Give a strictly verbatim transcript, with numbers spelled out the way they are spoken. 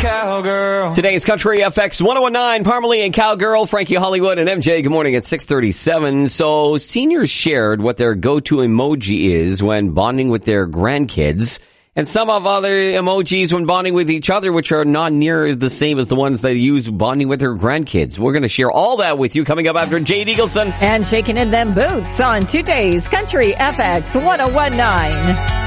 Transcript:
cowgirl. Today's Country F X one oh one nine, Parmalee and Cowgirl, Frankie Hollywood and M J. Good morning at six thirty-seven. So seniors shared what their go-to emoji is when bonding with their grandkids, and some of other emojis when bonding with each other, which are not near the same as the ones they use bonding with their grandkids. We're going to share all that with you coming up after Jade Eagleson. And shaking in them boots on today's Country F X one oh one nine.